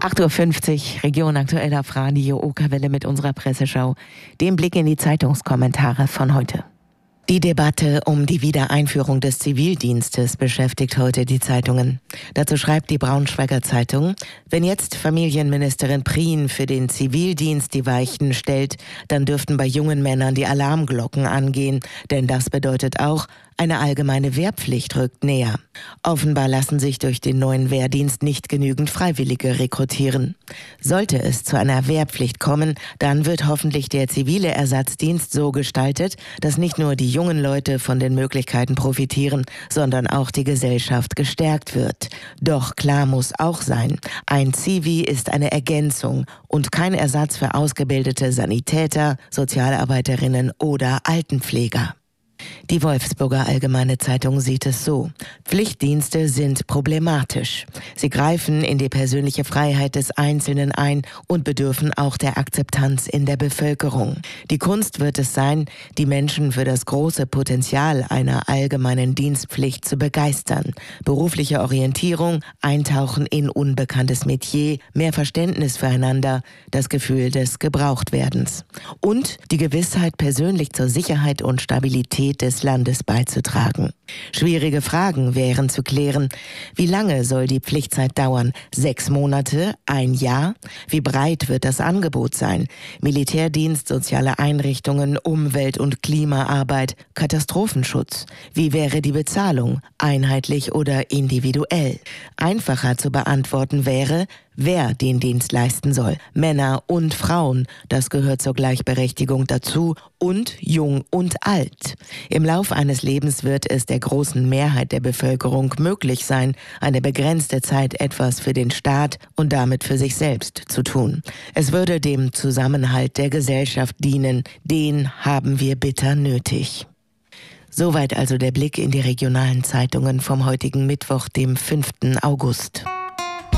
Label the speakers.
Speaker 1: 8:50 Uhr, Region aktuell auf Radio Okerwelle mit unserer Presseschau. Dem Blick in die Zeitungskommentare von heute. Die Debatte um die Wiedereinführung des Zivildienstes beschäftigt heute die Zeitungen. Dazu schreibt die Braunschweiger Zeitung: Wenn jetzt Familienministerin Prien für den Zivildienst die Weichen stellt, dann dürften bei jungen Männern die Alarmglocken angehen, denn das bedeutet auch, eine allgemeine Wehrpflicht rückt näher. Offenbar lassen sich durch den neuen Wehrdienst nicht genügend Freiwillige rekrutieren. Sollte es zu einer Wehrpflicht kommen, dann wird hoffentlich der zivile Ersatzdienst so gestaltet, dass nicht nur die jungen Leute von den Möglichkeiten profitieren, sondern auch die Gesellschaft gestärkt wird. Doch klar muss auch sein, ein Zivi ist eine Ergänzung und kein Ersatz für ausgebildete Sanitäter, Sozialarbeiterinnen oder Altenpfleger. Die Wolfsburger Allgemeine Zeitung sieht es so: Pflichtdienste sind problematisch. Sie greifen in die persönliche Freiheit des Einzelnen ein und bedürfen auch der Akzeptanz in der Bevölkerung. Die Kunst wird es sein, die Menschen für das große Potenzial einer allgemeinen Dienstpflicht zu begeistern. Berufliche Orientierung, Eintauchen in unbekanntes Metier, mehr Verständnis füreinander, das Gefühl des Gebrauchtwerdens. Und die Gewissheit, persönlich zur Sicherheit und Stabilität des Landes beizutragen. Schwierige Fragen wären zu klären. Wie lange soll die Pflichtzeit dauern? 6 Monate? 1 Jahr? Wie breit wird das Angebot sein? Militärdienst, soziale Einrichtungen, Umwelt- und Klimaarbeit, Katastrophenschutz? Wie wäre die Bezahlung? Einheitlich oder individuell? Einfacher zu beantworten wäre, wer den Dienst leisten soll. Männer und Frauen, das gehört zur Gleichberechtigung dazu, und jung und alt. Im Lauf eines Lebens wird es der großen Mehrheit der Bevölkerung möglich sein, eine begrenzte Zeit etwas für den Staat und damit für sich selbst zu tun. Es würde dem Zusammenhalt der Gesellschaft dienen, den haben wir bitter nötig. Soweit also der Blick in die regionalen Zeitungen vom heutigen Mittwoch, dem 5. August.